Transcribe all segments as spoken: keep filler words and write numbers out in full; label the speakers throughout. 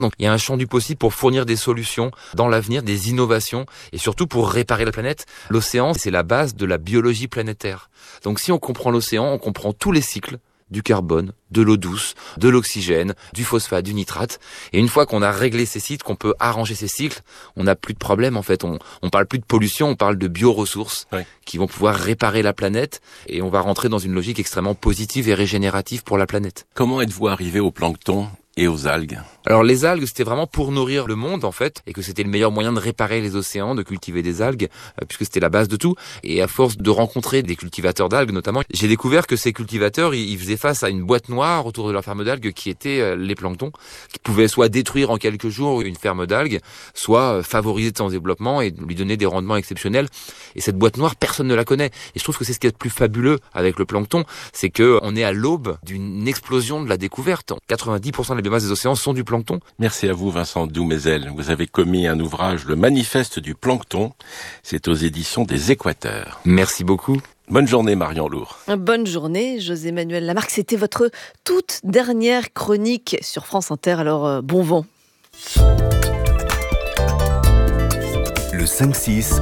Speaker 1: Donc il y a un champ du possible pour fournir des solutions dans l'avenir, des innovations et surtout pour réparer la planète. L'océan, c'est la base de la biologie planétaire. Donc si on comprend l'océan, on comprend tous les cycles du carbone, de l'eau douce, de l'oxygène, du phosphate, du nitrate. Et une fois qu'on a réglé ces cycles, qu'on peut arranger ces cycles, on n'a plus de problème en fait. On, on parle plus de pollution, on parle de bioressources oui. qui vont pouvoir réparer la planète et on va rentrer dans une logique extrêmement positive et régénérative pour la planète.
Speaker 2: Comment êtes-vous arrivé au plancton et aux algues?
Speaker 1: Alors les algues, c'était vraiment pour nourrir le monde en fait, et que c'était le meilleur moyen de réparer les océans, de cultiver des algues, euh, puisque c'était la base de tout. Et à force de rencontrer des cultivateurs d'algues notamment, j'ai découvert que ces cultivateurs, ils, ils faisaient face à une boîte noire autour de leur ferme d'algues qui était euh, les planctons, qui pouvaient soit détruire en quelques jours une ferme d'algues, soit euh, favoriser son développement et lui donner des rendements exceptionnels. Et cette boîte noire, personne ne la connaît. Et je trouve que c'est ce qui est le plus fabuleux avec le plancton, c'est que on est à l'aube d'une explosion de la découverte. quatre-vingt-dix pour cent des biomasses des océans sont du plancton.
Speaker 2: Merci à vous Vincent Doumézel. Vous avez commis un ouvrage, Le Manifeste du plancton. C'est aux éditions des Équateurs.
Speaker 1: Merci beaucoup.
Speaker 2: Bonne journée Marion Lourd.
Speaker 3: Bonne journée José-Manuel Lamarque. C'était votre toute dernière chronique sur France Inter. Alors euh, bon vent.
Speaker 4: Le cinq six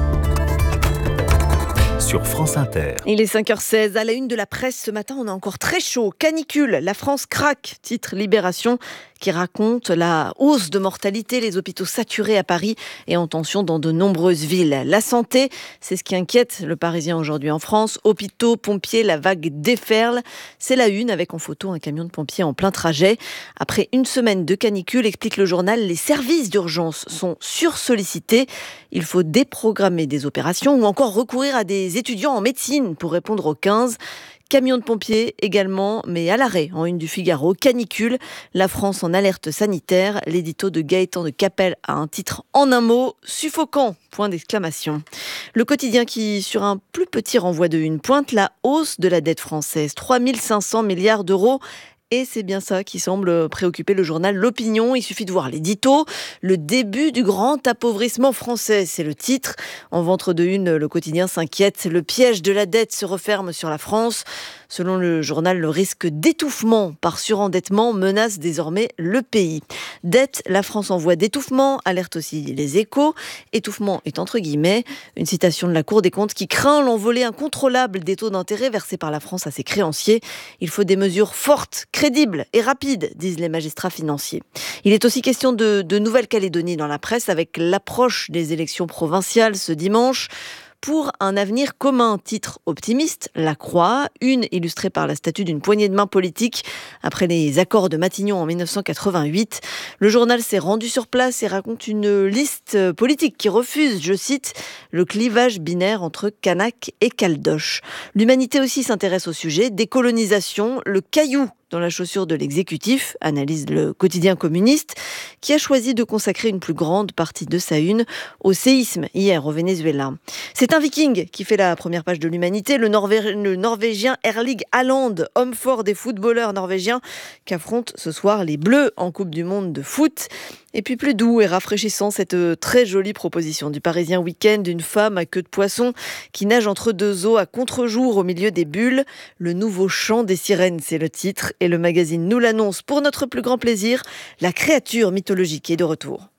Speaker 4: sur France Inter.
Speaker 3: Il est cinq heures seize. À la une de la presse ce matin, on a encore très chaud. Canicule, la France craque, titre Libération, qui raconte la hausse de mortalité, les hôpitaux saturés à Paris et en tension dans de nombreuses villes. La santé, c'est ce qui inquiète le Parisien aujourd'hui en France. Hôpitaux, pompiers, la vague déferle. C'est la une avec en photo un camion de pompiers en plein trajet. Après une semaine de canicule, explique le journal, les services d'urgence sont sursollicités. Il faut déprogrammer des opérations ou encore recourir à des étudiants en médecine pour répondre aux quinze. Camion de pompiers également, mais à l'arrêt, en une du Figaro. Canicule, la France en alerte sanitaire. L'édito de Gaëtan de Capelle a un titre en un mot, suffocant, point d'exclamation. Le quotidien qui, sur un plus petit renvoi de une, pointe la hausse de la dette française, trois mille cinq cents milliards d'euros. Et c'est bien ça qui semble préoccuper le journal L'Opinion. Il suffit de voir l'édito. Le début du grand appauvrissement français, c'est le titre. En ventre de une, le quotidien s'inquiète. Le piège de la dette se referme sur la France. Selon le journal, le risque d'étouffement par surendettement menace désormais le pays. Dette, la France en voie d'étouffement, alerte aussi les Échos. Étouffement est entre guillemets une citation de la Cour des comptes qui craint l'envolée incontrôlable des taux d'intérêt versés par la France à ses créanciers. Il faut des mesures fortes, crédibles et rapides, disent les magistrats financiers. Il est aussi question de, de Nouvelle-Calédonie dans la presse avec l'approche des élections provinciales ce dimanche. Pour un avenir commun, titre optimiste, La Croix, une illustrée par la statue d'une poignée de main politique après les accords de Matignon en dix-neuf cent quatre-vingt-huit. Le journal s'est rendu sur place et raconte une liste politique qui refuse, je cite, le clivage binaire entre Kanak et Caldoche. L'humanité aussi s'intéresse au sujet, décolonisation, le caillou dans la chaussure de l'exécutif, analyse le quotidien communiste, qui a choisi de consacrer une plus grande partie de sa une au séisme hier au Venezuela. C'est un viking qui fait la première page de l'humanité, le, Norvé- le Norvégien Erling Haaland, homme fort des footballeurs norvégiens, qu'affrontent ce soir les Bleus en Coupe du Monde de foot. Et puis plus doux et rafraîchissant, cette très jolie proposition du Parisien Week-end d'une femme à queue de poisson qui nage entre deux eaux à contre-jour au milieu des bulles. Le nouveau chant des sirènes, c'est le titre, et le magazine nous l'annonce pour notre plus grand plaisir. La créature mythologique est de retour.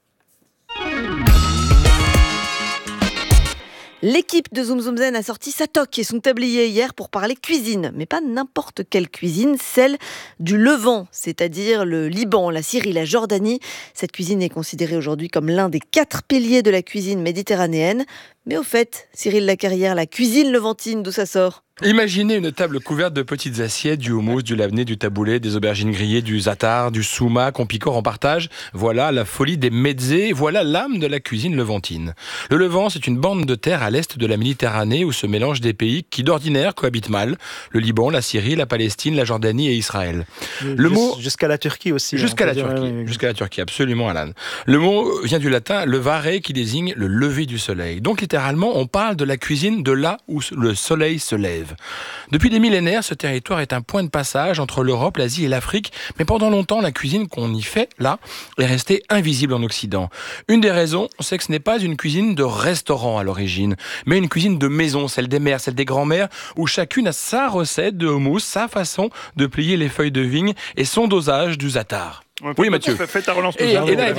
Speaker 3: L'équipe de Zoom Zoom Zen a sorti sa toque et son tablier hier pour parler cuisine, mais pas n'importe quelle cuisine, celle du Levant, c'est-à-dire le Liban, la Syrie, la Jordanie. Cette cuisine est considérée aujourd'hui comme l'un des quatre piliers de la cuisine méditerranéenne. Mais au fait, Cyril Lacarrière, la cuisine levantine, d'où ça sort ?
Speaker 5: Imaginez une table couverte de petites assiettes, du houmous, du labné, du taboulé, des aubergines grillées, du za'atar, du souma qu'on picore en partage. Voilà la folie des mezzés, voilà l'âme de la cuisine levantine. Le Levant, c'est une bande de terre à l'est de la Méditerranée où se mélangent des pays qui d'ordinaire cohabitent mal. Le Liban, la Syrie, la Palestine, la Jordanie et Israël.
Speaker 6: Le
Speaker 5: Juste,
Speaker 6: mot jusqu'à la Turquie aussi.
Speaker 5: Jusqu'à la
Speaker 6: dire,
Speaker 5: Turquie,
Speaker 6: euh,
Speaker 5: jusqu'à la Turquie, absolument, Alan. Le mot vient du latin levare qui désigne le lever du soleil. Donc littéralement, on parle de la cuisine de là où le soleil se lève. Depuis des millénaires, ce territoire est un point de passage entre l'Europe, l'Asie et l'Afrique, mais pendant longtemps, la cuisine qu'on y fait, là, est restée invisible en Occident. Une des raisons, c'est que ce n'est pas une cuisine de restaurant à l'origine, mais une cuisine de maison, celle des mères, celle des grands-mères, où chacune a sa recette de houmous, sa façon de plier les feuilles de vigne et son dosage du za'atar. Oui, Mathieu.
Speaker 6: Fais ta relance.
Speaker 5: Et, et là,